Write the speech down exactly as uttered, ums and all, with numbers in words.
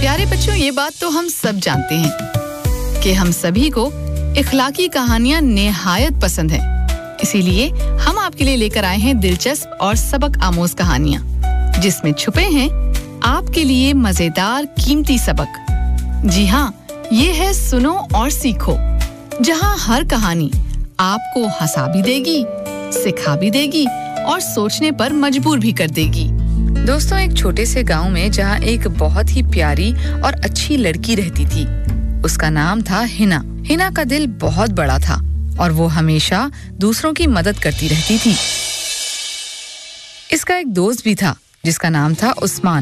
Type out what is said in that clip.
प्यारे बच्चों, ये बात तो हम सब जानते हैं कि हम सभी को इखलाकी कहानियां निहायत पसंद हैं। इसीलिए हम आपके लिए लेकर आए हैं दिलचस्प और सबक आमोज कहानियां, जिसमें छुपे हैं आपके लिए मजेदार कीमती सबक। जी हाँ, ये है सुनो और सीखो, जहाँ हर कहानी आपको हंसा भी देगी, सिखा भी देगी और सोचने पर मजबूर भी कर देगी। दोस्तों, एक छोटे से गांव में जहाँ एक बहुत ही प्यारी और अच्छी लड़की रहती थी, उसका नाम था हिना। हिना का दिल बहुत बड़ा था और वो हमेशा दूसरों की मदद करती रहती थी। इसका एक दोस्त भी था जिसका नाम था उस्मान।